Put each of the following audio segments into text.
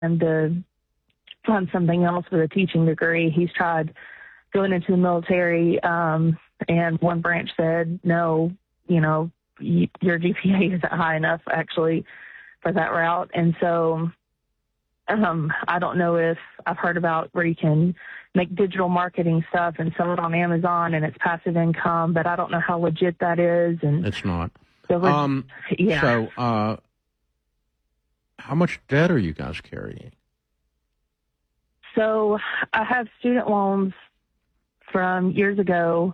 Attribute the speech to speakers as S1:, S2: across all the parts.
S1: him to find something else with a teaching degree. He's tried going into the military, and one branch said, no, your GPA isn't high enough actually for that route. And so I don't know if I've heard about where you can make digital marketing stuff and sell it on Amazon and it's passive income, but I don't know how legit that is. And
S2: it's not.
S1: So yeah.
S2: So how much debt are you guys carrying?
S1: So I have student loans from years ago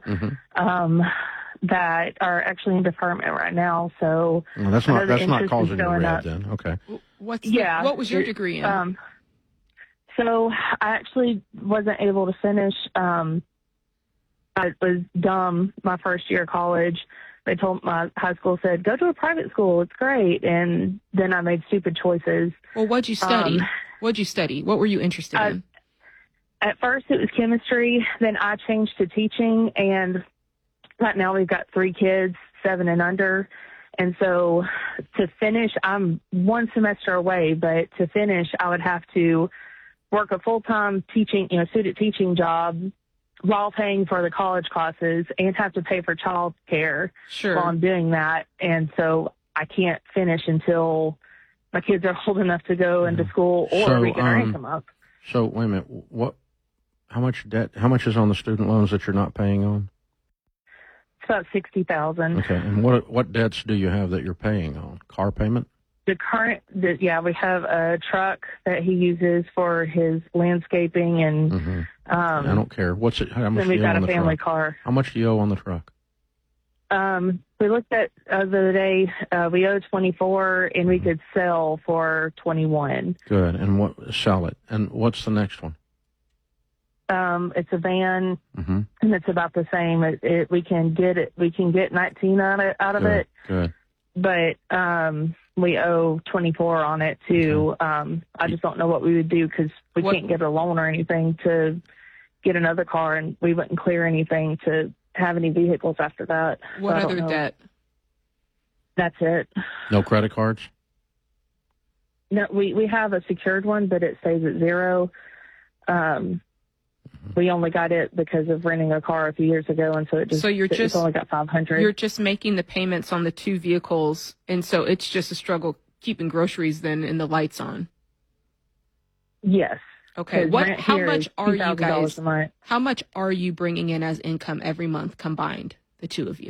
S1: that are actually in deferment right now. So
S2: well, that's not causing the red then. Okay.
S3: What was your degree in?
S1: So I actually wasn't able to finish. I was dumb my first year of college. They told my high school said, go to a private school. It's great. And then I made stupid choices.
S3: Well, what'd you study? What were you interested in?
S1: At first it was chemistry. Then I changed to teaching. And right now we've got 3 kids, 7 and under. And so to finish, I'm 1 semester away, but to finish, I would have to work a full-time teaching, student teaching job while paying for the college classes and have to pay for child care while I'm doing that. And so I can't finish until my kids are old enough to go into school or we can rank them up.
S2: So wait a minute, how much is on the student loans that you're not paying on?
S1: It's about $60,000.
S2: Okay. And what debts do you have that you're paying on? Car payment?
S1: We have a truck that he uses for his landscaping and,
S2: I don't care. How much
S1: then we've got a family car.
S2: How much do you owe on the truck?
S1: We looked at the other day, we owe 24 and we could sell for 21.
S2: Good. And sell it. And what's the next one?
S1: It's a van and it's about the same. We can get 19 out of it.
S2: Good.
S1: But, we owe 24 on it too. I just don't know what we would do because we can't get a loan or anything to get another car, and we wouldn't clear anything to have any vehicles after that.
S3: What other debt?
S1: That's it.
S2: No credit cards?
S1: No, we have a secured one, but it stays at 0. We only got it because of renting a car a few years ago, and so it's only got $500.
S3: You're just making the payments on the 2 vehicles, and so it's just a struggle keeping groceries then and the lights on.
S1: Yes.
S3: Okay. How much are you guys? How much are you bringing in as income every month combined, the 2 of you?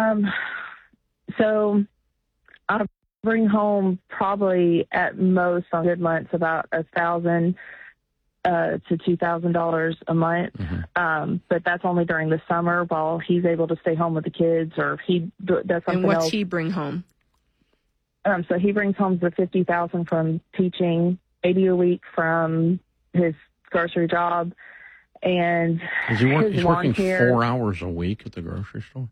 S1: So I bring home probably at most on good months about $1,000 to $2,000 a month. But that's only during the summer while he's able to stay home with the kids or if he does something else.
S3: And what's he bring home?
S1: So he brings home the $50,000 from teaching, $80 a week from his grocery job, and
S2: he's working 4 hours a week at the grocery store.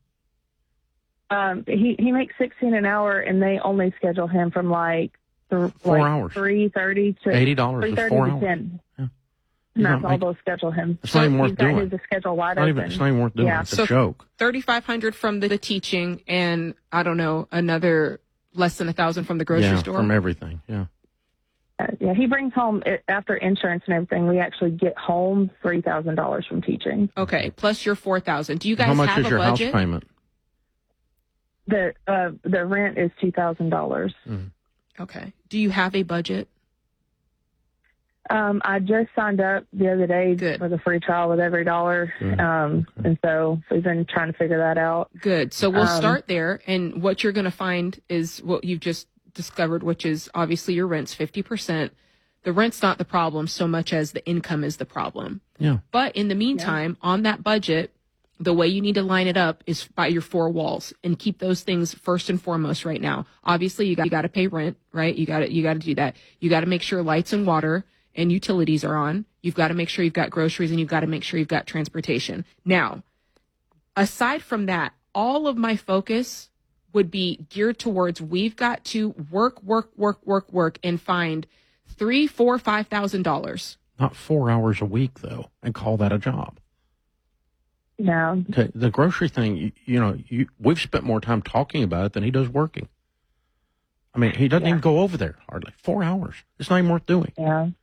S1: He makes $16 an hour, and they only schedule him from
S2: 4 hours,
S1: 3:30 to
S2: $80 is 4 hours.
S1: 10. Yeah. And that's all they'll schedule him.
S2: It's not even worth doing.
S1: His schedule wide open.
S2: It's not even worth doing. It's a joke.
S3: $3,500 from the teaching, and I don't know, another less than $1,000 from the grocery store.
S2: From everything. Yeah.
S1: He brings home after insurance and everything. We actually get home $3,000 from teaching.
S3: Okay, plus your $4,000. Do you guys
S2: have a budget?
S3: How much is
S2: your house payment?
S1: The rent is $2,000.
S3: Okay. Do you have a budget?
S1: I just signed up the other day for the free trial with EveryDollar. And so we've been trying to figure that out.
S3: Good. So we'll start there. And what you're going to find is what you've just discovered, which is obviously your rent's 50%. The rent's not the problem so much as the income is the problem.
S2: Yeah.
S3: But in the meantime, on that budget, the way you need to line it up is by your 4 walls and keep those things first and foremost right now. Obviously, you got to pay rent, right? You got to do that. You got to make sure lights and water and utilities are on. You've got to make sure you've got groceries and you've got to make sure you've got transportation. Now, aside from that, all of my focus would be geared towards we've got to work and find $3,000, $4,000, $5,000.
S2: Not 4 hours a week though, and call that a job.
S1: No.
S2: Okay, the grocery thing, we've spent more time talking about it than he does working. I mean, he doesn't
S1: Yeah.
S2: even go over there hardly. 4 hours. It's not even worth doing.
S1: Yeah.